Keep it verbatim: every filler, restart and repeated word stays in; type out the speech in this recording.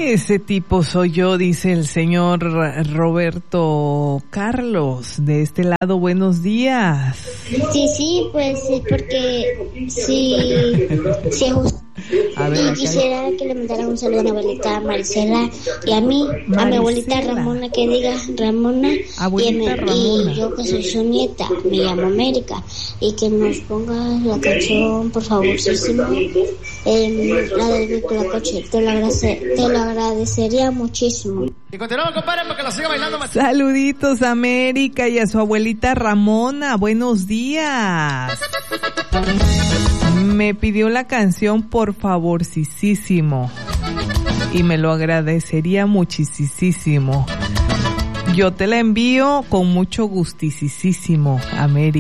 Ese tipo soy yo, dice el señor Roberto Carlos. De este lado, buenos días. Sí, sí, pues sí, porque sí, sí es justo. A ver, y quisiera hay... que le mandara un saludo a mi abuelita Maricela y a mí, Maricela. A mi abuelita Ramona, que diga Ramona, abuelita y, Ramona. y yo que soy su nieta, me llamo América, y que nos ponga la canción, por favorcísimo, eh, la del Coche, te lo, agradece, te lo agradecería muchísimo. Y continuamos, compadre, para que la siga bailando más. Saluditos a América y a su abuelita Ramona, buenos días. Me pidió la canción por favorcísimo y me lo agradecería muchísimo. Yo te la envío con mucho gustisísimo, América.